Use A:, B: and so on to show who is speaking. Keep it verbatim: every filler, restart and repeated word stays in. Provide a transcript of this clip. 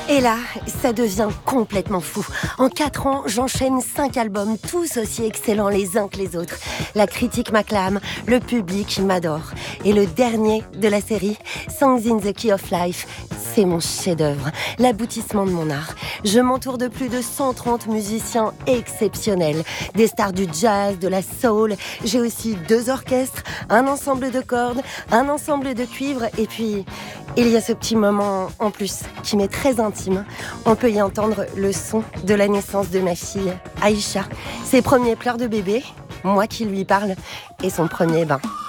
A: Et là, ça devient complètement fou. En quatre ans, j'enchaîne cinq albums, tous aussi excellents les uns que les autres. La critique m'acclame, le public m'adore. Et le dernier de la série, Songs in the Key of Life, c'est mon chef-d'œuvre, l'aboutissement de mon art. Je m'entoure de plus de cent trente musiciens exceptionnels, des stars du jazz, de la soul. J'ai aussi deux orchestres, un ensemble de cordes, un ensemble de cuivres, et puis il y a ce petit moment en plus qui m'est très intime. On peut y entendre le son de la naissance de ma fille, Aïcha, ses premiers pleurs de bébé, moi qui lui parle, et son premier bain.